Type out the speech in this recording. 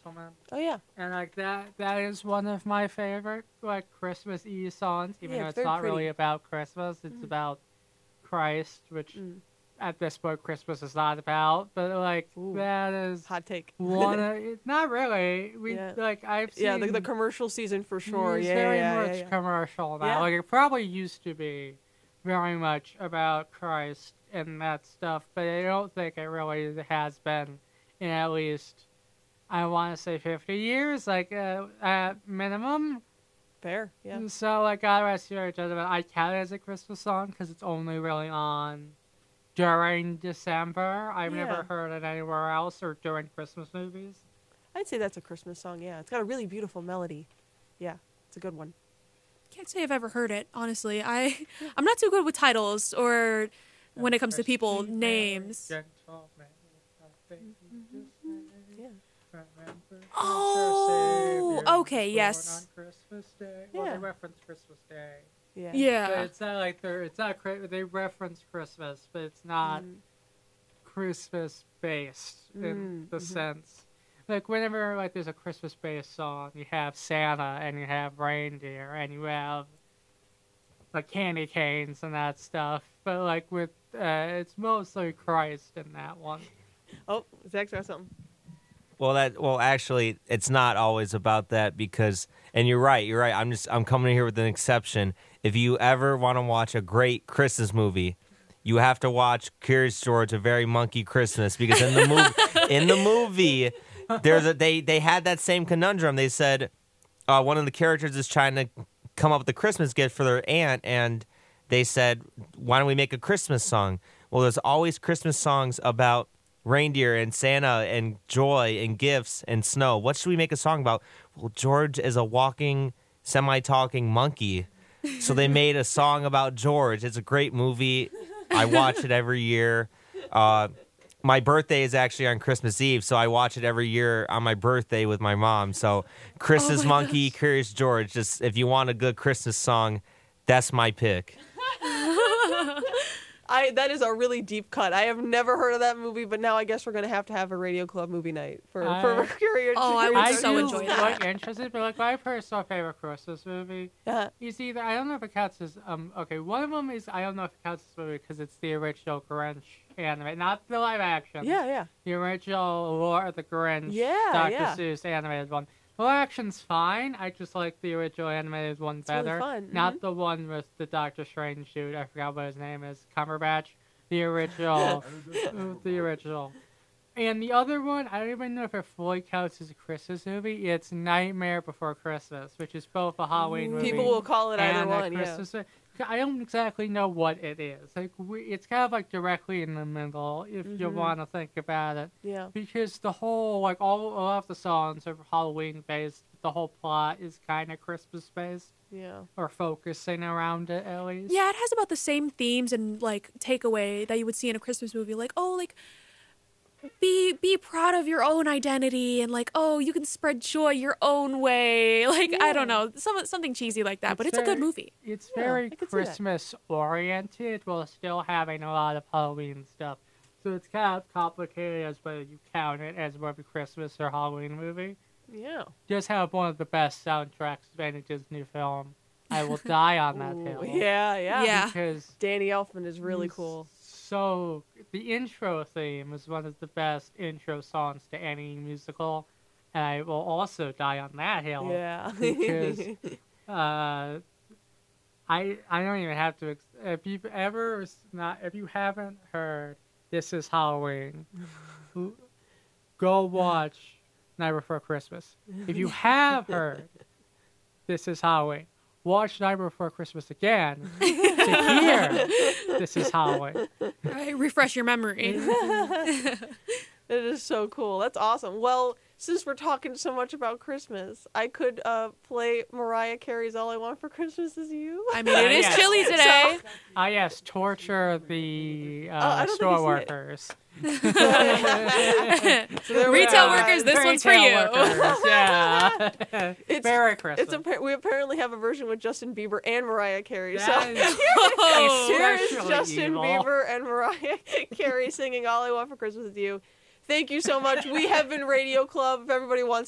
Gentleman. Oh yeah. And like that is one of my favorite like Christmas Eve songs, even Yeah, though it's it's very not pretty. really about Christmas. It's about Christ, which at this point Christmas is not about. But like Ooh. that is Hot take. one of not really. We Yeah. like I've seen Yeah, the commercial season for sure. it's Yeah, very yeah, much yeah, yeah. commercial now. Yeah. Like it probably used to be very much about Christ and that stuff, but I don't think it really has been in at least I want to say 50 years, like at minimum. Fair. Yeah. So like God Rest Your Gentleman, I count it as a Christmas song because it's only really on during December. I've Yeah. never heard it anywhere else or during Christmas movies. I'd say that's a Christmas song. Yeah, it's got a really beautiful melody. Yeah, it's a good one. Can't say I've ever heard it, honestly. I'm not too good with titles or when it comes to people names. Gentleman, Yeah. Oh, okay, yes. On Christmas Day. Well, Yeah. they reference Christmas Day. Yeah. But Yeah. it's not like they reference Christmas, but it's not Christmas based in the sense. Like whenever like there's a Christmas based song, you have Santa and you have reindeer and you have like candy canes and that stuff. But like with it's mostly Christ in that one. Oh, Zach's got something. Well, actually, it's not always about that because, and you're right. I'm coming here with an exception. If you ever want to watch a great Christmas movie, you have to watch Curious George: A Very Monkey Christmas because in the movie, they had that same conundrum. They said one of the characters is trying to come up with a Christmas gift for their aunt, and they said, "Why don't we make a Christmas song?" Well, there's always Christmas songs about reindeer and Santa and joy and gifts and snow. What should we make a song about? Well, George is a walking, semi-talking monkey. So they made a song about George. It's a great movie. I watch it every year. My birthday is actually on Christmas Eve, so I watch it every year on my birthday with my mom. So Christmas Monkey, Curious George. Just if you want a good Christmas song, that's my pick. That is a really deep cut. I have never heard of that movie, but now I guess we're gonna have a Radio Club movie night for Curious. Oh, I would I so do enjoy that. like interested, but like my personal favorite Christmas movie is either I don't know if it counts as okay. One of them is I don't know if it counts as a movie because it's the original Grinch anime, not the live action. Yeah. The original Lord of the Grinch, Yeah, Dr. yeah. Seuss animated one. The live action's fine. I just like the original animated one better. Really fun. Not the one with the Doctor Strange dude. I forgot what his name is. Cumberbatch. The original. The original. And the other one, I don't even know if it fully counts as a Christmas movie. It's Nightmare Before Christmas, which is both a Halloween movie. People will call it either and one. a Christmas movie. I don't exactly know what it is. Like it's kind of like directly in the middle, if you want to think about it. Yeah. Because the whole like all of the songs are Halloween based. The whole plot is kind of Christmas based. Yeah. Or focusing around it at least. Yeah, it has about the same themes and like takeaway that you would see in a Christmas movie. Like, oh, like be proud of your own identity and like, oh, you can spread joy your own way. Like, I don't know, something cheesy like that, but it's a good movie. It's Yeah, very I could see that. Christmas oriented while still having a lot of Halloween stuff. So it's kind of complicated as whether you count it as more of a Christmas or Halloween movie. Yeah. Does have one of the best soundtracks of any Disney film. I will die on that hill. Yeah. Because Danny Elfman is really he's cool. So the intro theme is one of the best intro songs to any musical, and I will also die on that hill. Yeah. Because I don't even have to. If you haven't heard This Is Halloween, go watch Night Before Christmas. If you have heard This Is Halloween, watch Night Before Christmas again to hear This Is Halloween. Right, refresh your memory. It is so cool. That's awesome. Well, since we're talking so much about Christmas, I could play Mariah Carey's All I Want for Christmas Is You. I mean, it is chilly today. Yes, torture the I don't store think workers. Retail workers, this one's for you. Workers, yeah. Merry Christmas. We apparently have a version with Justin Bieber and Mariah Carey. That is Here is especially Justin evil. Bieber and Mariah Carey singing All I Want for Christmas Is You. Thank you so much. We have been Radio Club. If everybody wants